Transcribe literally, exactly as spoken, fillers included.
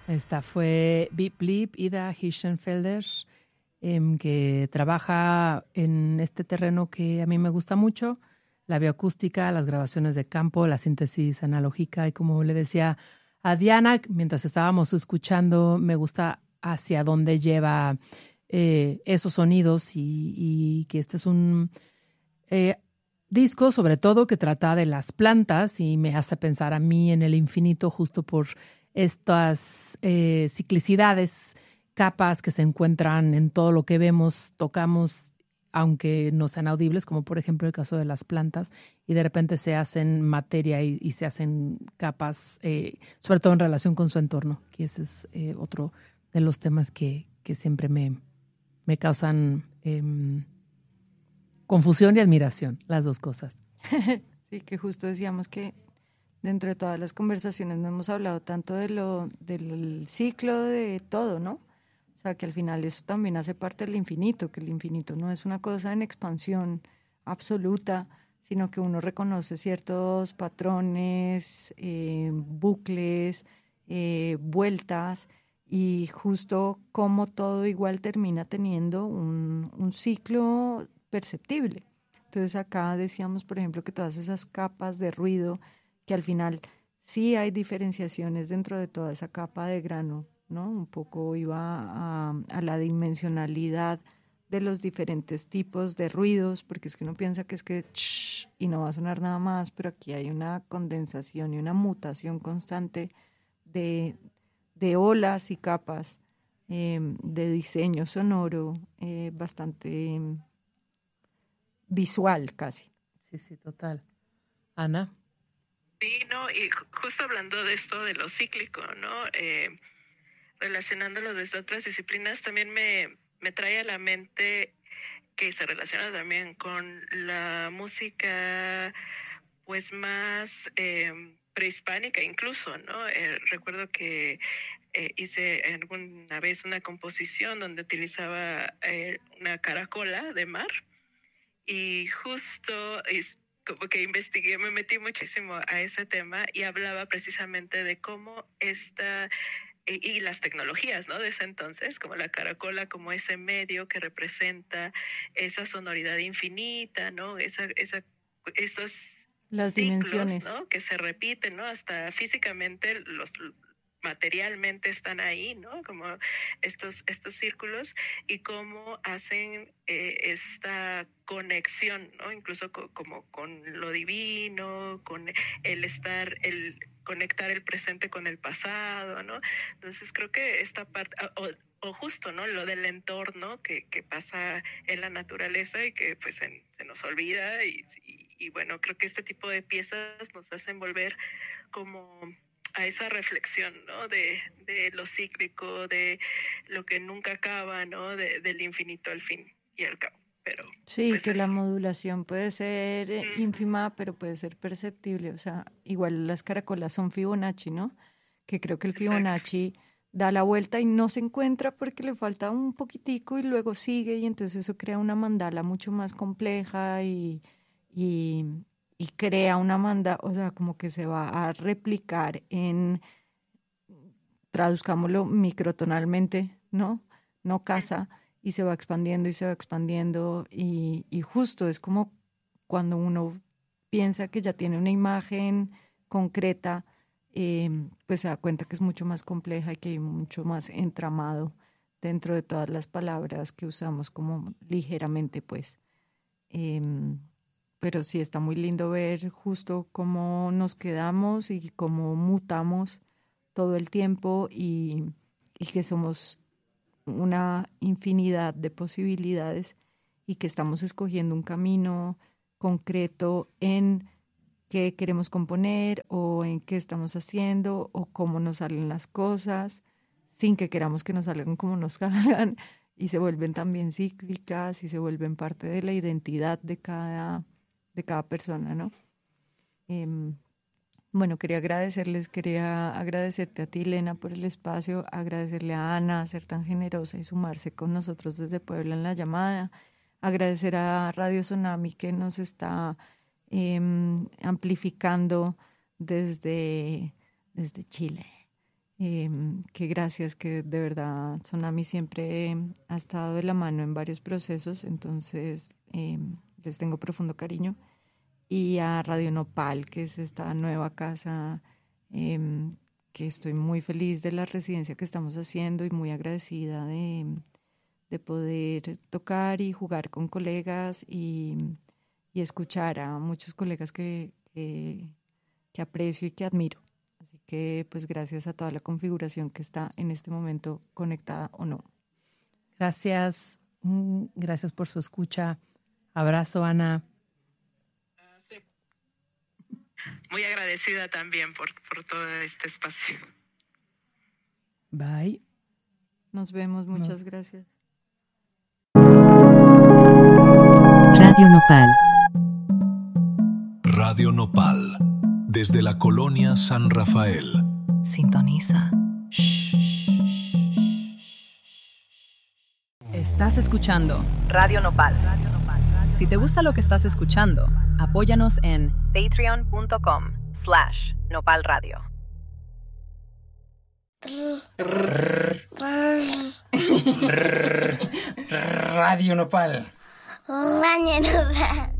Esta fue Bip Blip, Ida Hirschenfelder, eh, que trabaja en este terreno que a mí me gusta mucho, la bioacústica, las grabaciones de campo, la síntesis analógica, y como le decía a Diana, mientras estábamos escuchando, me gusta hacia dónde lleva eh, esos sonidos y, y que este es un eh, disco sobre todo que trata de las plantas y me hace pensar a mí en el infinito justo por estas eh, ciclicidades, capas que se encuentran en todo lo que vemos, tocamos, aunque no sean audibles, como por ejemplo el caso de las plantas, y de repente se hacen materia y, y se hacen capas, eh, sobre todo en relación con su entorno, que ese es eh, otro de los temas que, que siempre me, me causan eh, confusión y admiración, las dos cosas. Sí, que justo decíamos que dentro de todas las conversaciones no hemos hablado tanto de lo, del ciclo de todo, ¿no? O sea, que al final eso también hace parte del infinito, que el infinito no es una cosa en expansión absoluta, sino que uno reconoce ciertos patrones, eh, bucles, eh, vueltas, y justo como todo igual termina teniendo un, un ciclo perceptible. Entonces acá decíamos, por ejemplo, que todas esas capas de ruido, que al final sí hay diferenciaciones dentro de toda esa capa de grano, ¿no? Un poco iba a, a la dimensionalidad de los diferentes tipos de ruidos, porque es que uno piensa que es que shh, y no va a sonar nada más, pero aquí hay una condensación y una mutación constante de, de olas y capas eh, de diseño sonoro eh, bastante eh, visual casi. Sí, sí, total. Ana. Sí, no, y justo hablando de esto de lo cíclico, ¿no? Eh, relacionándolo desde otras disciplinas, también me, me trae a la mente que se relaciona también con la música, pues más eh, prehispánica incluso, ¿no? Eh, recuerdo que eh, hice alguna vez una composición donde utilizaba eh, una caracola de mar y justo es, como que investigué, me metí muchísimo a ese tema y hablaba precisamente de cómo esta y, y las tecnologías, ¿no? De ese entonces, como la caracola, como ese medio que representa esa sonoridad infinita, ¿no? Esa, esa, esos las ciclos, dimensiones, ¿no? Que se repiten, ¿no? Hasta físicamente los materialmente están ahí, ¿no? Como estos, estos círculos y cómo hacen eh, esta conexión, ¿no? Incluso co- como con lo divino, con el estar, el conectar el presente con el pasado, ¿no? Entonces creo que esta parte, o, o justo, ¿no? Lo del entorno que, que pasa en la naturaleza y que pues se, se nos olvida y, y, y bueno, creo que este tipo de piezas nos hacen volver como a esa reflexión, ¿no? De, de lo cíclico, de lo que nunca acaba, ¿no? De, del infinito al fin y al cabo. Pero, sí, pues que eso. la modulación puede ser eh, Mm. ínfima, pero puede ser perceptible. O sea, igual las caracolas son Fibonacci, ¿no? Que creo que el Exacto. Fibonacci da la vuelta y no se encuentra porque le falta un poquitico y luego sigue, y entonces eso crea una mandala mucho más compleja y, y, y crea una mandala, o sea, como que se va a replicar en, traduzcámoslo microtonalmente, ¿no? No casa, y se va expandiendo y se va expandiendo, y, y justo es como cuando uno piensa que ya tiene una imagen concreta, eh, pues se da cuenta que es mucho más compleja y que hay mucho más entramado dentro de todas las palabras que usamos como ligeramente, pues. Eh, pero sí está muy lindo ver justo cómo nos quedamos y cómo mutamos todo el tiempo, y, y que somos una infinidad de posibilidades y que estamos escogiendo un camino concreto en qué queremos componer o en qué estamos haciendo o cómo nos salen las cosas, sin que queramos que nos salgan como nos salgan, y se vuelven también cíclicas y se vuelven parte de la identidad de cada, de cada persona, ¿no? Eh, bueno, quería agradecerles, quería agradecerte a ti, Elena, por el espacio, agradecerle a Ana ser tan generosa y sumarse con nosotros desde Puebla en la llamada, agradecer a Radio Tsunami que nos está eh, amplificando desde, desde Chile. Eh, que gracias, que de verdad Tsunami siempre ha estado de la mano en varios procesos, entonces eh, les tengo profundo cariño. Y a Radio Nopal, que es esta nueva casa, eh, que estoy muy feliz de la residencia que estamos haciendo y muy agradecida de, de poder tocar y jugar con colegas y, y escuchar a muchos colegas que, que, que aprecio y que admiro. Así que pues gracias a toda la configuración que está en este momento conectada o no. Gracias, gracias por su escucha. Abrazo, Ana. Muy agradecida también por, por todo este espacio. Bye. Nos vemos, muchas Nos... gracias. Radio Nopal. Radio Nopal, desde la colonia San Rafael. Sintoniza. Estás escuchando Radio Nopal. Si te gusta lo que estás escuchando, apóyanos en patreon.com slash Nopal Radio. Radio Nopal. Radio Nopal.